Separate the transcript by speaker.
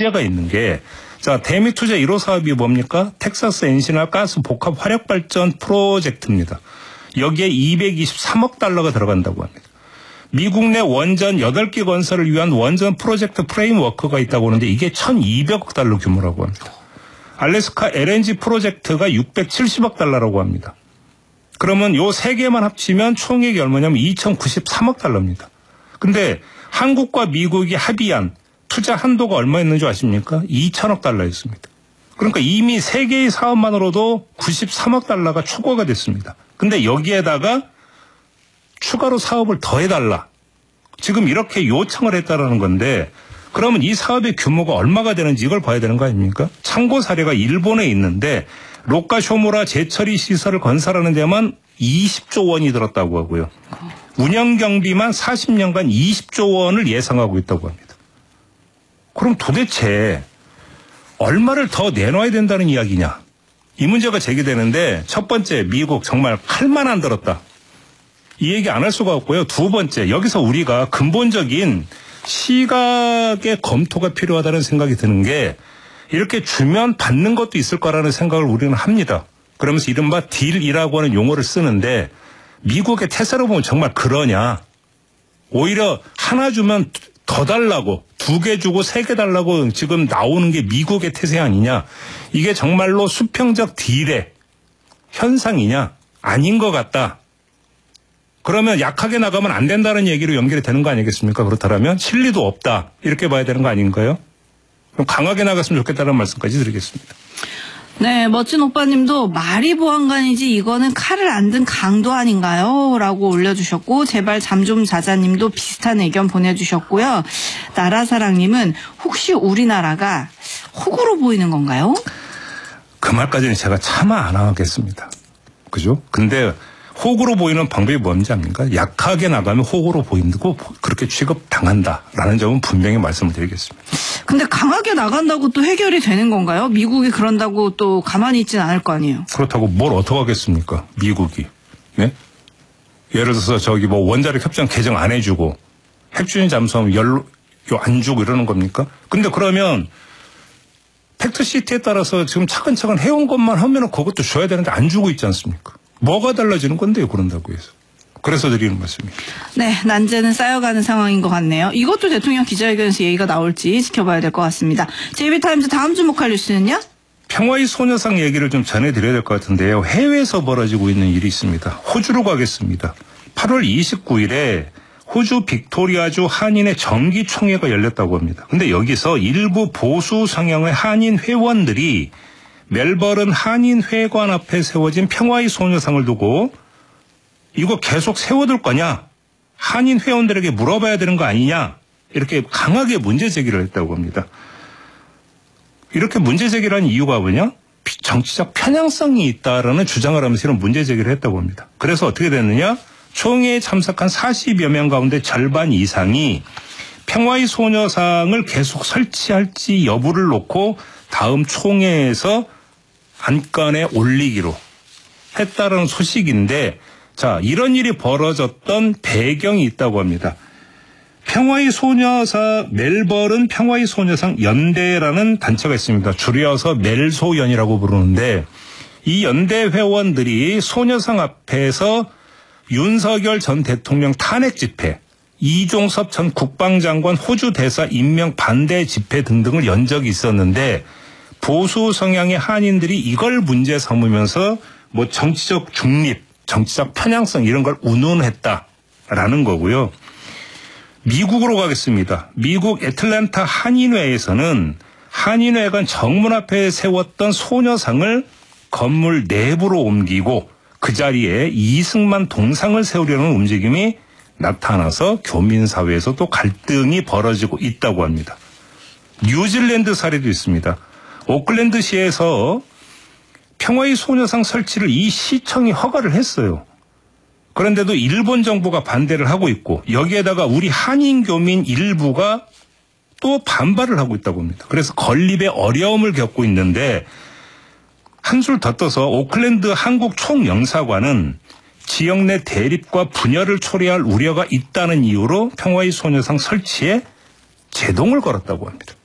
Speaker 1: 문제가 있는 게, 자, 대미 투자 1호 사업이 뭡니까? 텍사스 엔시나 가스 복합 화력 발전 프로젝트입니다. 여기에 223억 달러가 들어간다고 합니다. 미국 내 원전 8개 건설을 위한 원전 프로젝트 프레임워크가 있다고 하는데 이게 1,200억 달러 규모라고 합니다. 알래스카 LNG 프로젝트가 670억 달러라고 합니다. 그러면 요 세 개만 합치면 총액이 얼마냐면 2,093억 달러입니다. 근데 한국과 미국이 합의한 투자 한도가 얼마였는지 줄 아십니까? 2,000억 달러였습니다. 그러니까 이미 세 개의 사업만으로도 93억 달러가 초과가 됐습니다. 근데 여기에다가 추가로 사업을 더 해달라. 지금 이렇게 요청을 했다라는 건데, 그러면 이 사업의 규모가 얼마가 되는지 이걸 봐야 되는 거 아닙니까? 참고 사례가 일본에 있는데 로카 쇼무라 재처리 시설을 건설하는 데만 20조 원이 들었다고 하고요. 운영 경비만 40년간 20조 원을 예상하고 있다고 합니다. 그럼 도대체 얼마를 더 내놔야 된다는 이야기냐? 이 문제가 제기되는데, 첫 번째, 미국 정말 칼만 안 들었다. 이 얘기 안 할 수가 없고요. 두 번째, 여기서 우리가 근본적인 시각의 검토가 필요하다는 생각이 드는 게, 이렇게 주면 받는 것도 있을 거라는 생각을 우리는 합니다. 그러면서 이른바 딜이라고 하는 용어를 쓰는데, 미국의 태세로 보면 정말 그러냐? 오히려 하나 주면 더 달라고, 2개 주고 3개 달라고 지금 나오는 게 미국의 태세 아니냐? 이게 정말로 수평적 딜의 현상이냐? 아닌 것 같다. 그러면 약하게 나가면 안 된다는 얘기로 연결이 되는 거 아니겠습니까? 그렇다면 실리도 없다. 이렇게 봐야 되는 거 아닌가요? 그럼 강하게 나갔으면 좋겠다는 말씀까지 드리겠습니다.
Speaker 2: 네, 멋진 오빠님도 말이 보안관이지 이거는 칼을 안 든 강도 아닌가요? 라고 올려주셨고, 제발 잠 좀 자자님도 비슷한 의견 보내주셨고요. 나라사랑님은 혹시 우리나라가 호구로 보이는 건가요?
Speaker 1: 그 말까지는 제가 차마 안 하겠습니다. 그죠? 근데 호구로 보이는 방법이 뭔지 압니까? 약하게 나가면 호구로 보인다고 그렇게 취급당한다라는 점은 분명히 말씀을 드리겠습니다.
Speaker 2: 근데 강하게 나간다고 또 해결이 되는 건가요? 미국이 그런다고 또 가만히 있지는 않을 거 아니에요.
Speaker 1: 그렇다고 뭘 어떻게 하겠습니까? 미국이. 네? 예를 들어서 저기 뭐 원자력 협정 개정 안 해주고 핵주인 잠수함 연료 안 주고 이러는 겁니까? 근데 그러면 팩트시트에 따라서 지금 차근차근 해온 것만 하면은 그것도 줘야 되는데 안 주고 있지 않습니까? 뭐가 달라지는 건데요, 그런다고 해서. 그래서 드리는 말씀입니다.
Speaker 2: 네, 난제는 쌓여가는 상황인 것 같네요. 이것도 대통령 기자회견에서 얘기가 나올지 지켜봐야 될 것 같습니다. JB타임즈 다음 주목할 뉴스는요?
Speaker 1: 평화의 소녀상 얘기를 좀 전해드려야 될 것 같은데요. 해외에서 벌어지고 있는 일이 있습니다. 호주로 가겠습니다. 8월 29일에 호주 빅토리아주 한인의 정기총회가 열렸다고 합니다. 근데 여기서 일부 보수 성향의 한인 회원들이 멜버른 한인회관 앞에 세워진 평화의 소녀상을 두고 이거 계속 세워둘 거냐? 한인 회원들에게 물어봐야 되는 거 아니냐? 이렇게 강하게 문제 제기를 했다고 합니다. 이렇게 문제 제기를 한 이유가 뭐냐? 정치적 편향성이 있다라는 주장을 하면서 이런 문제 제기를 했다고 합니다. 그래서 어떻게 됐느냐? 총회에 참석한 40여 명 가운데 절반 이상이 평화의 소녀상을 계속 설치할지 여부를 놓고 다음 총회에서 안건에 올리기로 했다는 소식인데, 자, 이런 일이 벌어졌던 배경이 있다고 합니다. 평화의 소녀상, 멜버른 평화의 소녀상 연대라는 단체가 있습니다. 줄여서 멜소연이라고 부르는데, 이 연대 회원들이 소녀상 앞에서 윤석열 전 대통령 탄핵 집회, 이종섭 전 국방장관 호주 대사 임명 반대 집회 등등을 연 적이 있었는데, 보수 성향의 한인들이 이걸 문제 삼으면서 뭐 정치적 중립, 정치적 편향성 이런 걸 운운했다라는 거고요. 미국으로 가겠습니다. 미국 애틀랜타 한인회에서는 한인회관 정문 앞에 세웠던 소녀상을 건물 내부로 옮기고 그 자리에 이승만 동상을 세우려는 움직임이 나타나서 교민사회에서 또 갈등이 벌어지고 있다고 합니다. 뉴질랜드 사례도 있습니다. 오클랜드시에서 평화의 소녀상 설치를 이 시청이 허가를 했어요. 그런데도 일본 정부가 반대를 하고 있고 여기에다가 우리 한인 교민 일부가 또 반발을 하고 있다고 합니다. 그래서 건립에 어려움을 겪고 있는데 한술 더 떠서 오클랜드 한국 총영사관은 지역 내 대립과 분열을 초래할 우려가 있다는 이유로 평화의 소녀상 설치에 제동을 걸었다고 합니다.